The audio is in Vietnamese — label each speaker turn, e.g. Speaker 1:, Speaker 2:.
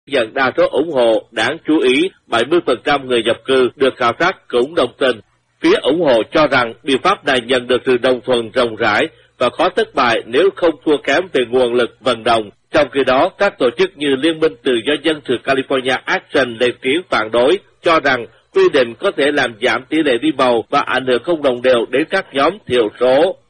Speaker 1: nhận đa số ủng hộ. Đáng chú ý, 70% người nhập cư được khảo sát cũng đồng tình. Phía ủng hộ cho rằng biện pháp này nhận được sự đồng thuận rộng rãi và khó thất bại nếu không thua kém về nguồn lực vận động. Trong khi đó, các tổ chức như Liên minh Tự do Dân sự California Action lên tiếng phản đối, cho rằng quy định có thể làm giảm tỷ lệ đi bầu và ảnh hưởng không đồng đều đến các nhóm thiểu số.